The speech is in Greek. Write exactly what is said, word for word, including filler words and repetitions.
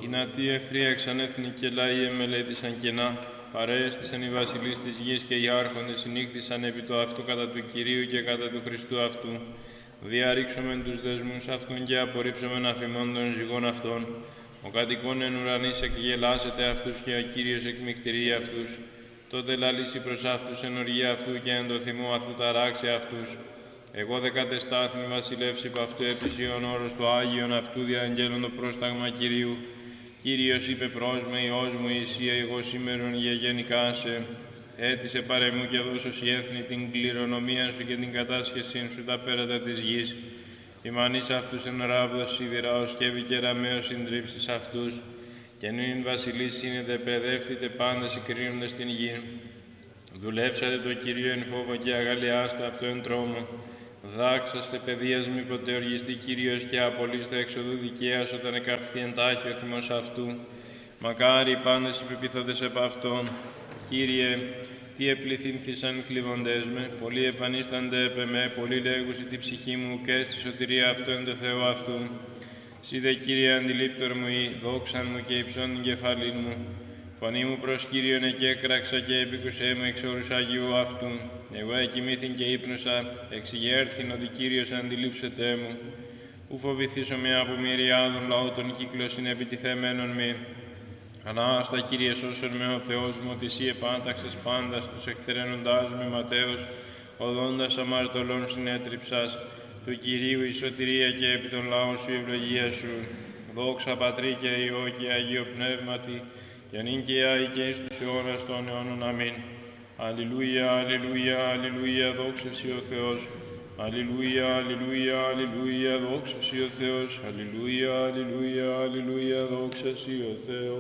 Κοινατοί ευθρία εξανέθνη και λαοί εμελέτησαν κενά. Παρέστησαν οι βασιλείς της γης και οι άρχοντες συνήχθησαν επί το αυτού κατά του Κυρίου και κατά του Χριστού αυτού. Διαρρήξομεν τους δεσμούς αυτών και απορρίψομεν αφημών των ζυγών αυτών. Ο κατοικών εν ουρανής εκγελάσεται αυτούς και ο Κύριος εκμυκτηρεί αυτούς. Τότε λαλήσει προς αυτούς εν οργή αυτού και εν το θυμό αυτού ταράξει αυτούς. Εγώ δε κατεστάθμη βασιλεύς υπ' αυτού επισίων όρος το Άγιον αυτού διαγγέλων το πρόσταγμα Κυρίου. Κύριος είπε προς με, Υιός μου Ισία, εγώ σήμερον γεγενικά σε. Έτησε παρεμού και δώσος η έθνη την κληρονομία σου και την κατάσχεσή σου τα πέρατα της γης. Ημανείς αυτούς εν ράβδος σίδηρα ως και βικεραμαίος συντρίψεις αυτούς. Και νυν βασιλείς σύνετε παιδεύθητε πάντες συγκρίνοντες την γη. Δουλεύσατε το Κύριο εν φόβο και αγαλιάστε αυτό εν τρόμο. Δάξαστε παιδείας μη ποτέ οργιστεί Κύριος και απολύστε εξοδού δικαίας όταν εκαυθεί εντάχει ο θυμός αυτού. Μακάρι οι πάντες υπεπιθόντες επ' αυτόν. Κύριε, τι επληθύνθησαν οι θλιβοντές με, πολλοί επανίστανται επ' εμέ, πολλοί λέγουσι τη ψυχή μου και στη σωτηρία αυτού εν το Θεό αυτού. Σύ δε Κύριε αντιλήπτορ μου ή δόξαν μου και υψών την κεφαλήν μου. Φωνή μου προς Κύριον εκέκραξα και επίκουσέ με εξ όρους Αγίου αυτού. Εγώ εκοιμήθην και ύπνωσα, εξηγέρθην ότι Κύριος αντιλήψετε μου. Ου φοβηθήσομαι από μυριάδων λαού των κύκλων συνεπιτιθεμένων μη. Ανάστα Κύριε σώσον με ο Θεός μου, ότι Συ επάνταξες πάντα τους εκθραίνοντάς με ματέως, οδόντας αμαρτωλών συνέτριψας, του Κυρίου η σωτηρία και επί των λαών σου η ευλογία σου. Δόξα Πατρί και Υιό και Αγίο Πνεύματι, και νυν και αεί και εις τους αιώνας των αιώνων. Αμήν. Αλληλούια, αλληλούια, αλληλούια, δόξα Συ ο Θεός. Αλληλούια, αλληλούια, αλληλούια, δόξα Συ ο Θεός. Αλληλούια, αλληλούια, αλληλούια, δόξα Συ ο Θεός.